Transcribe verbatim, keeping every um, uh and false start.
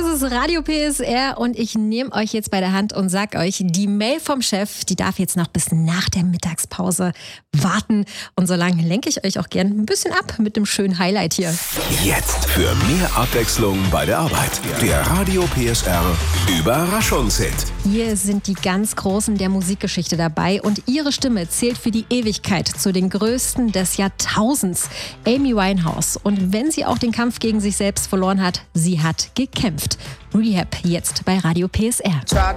ist Radio P S R und ich nehme euch jetzt bei der Hand und sag euch, die Mail vom Chef, die darf jetzt noch bis nach der Mittagspause warten. Und so lange lenke ich euch auch gern ein bisschen ab mit dem schönen Highlight hier. Jetzt für mehr Abwechslung bei der Arbeit. Der Radio P S R Überraschungshit. Hier sind die ganz Großen der Musikgeschichte dabei und ihre Stimme zählt für die Ewigkeit zu den Größten des Jahrtausends. Amy Winehouse. Und wenn sie auch den Kampf gegen sich selbst verloren hat, sie hat gekämpft. Rehab jetzt bei Radio P S R.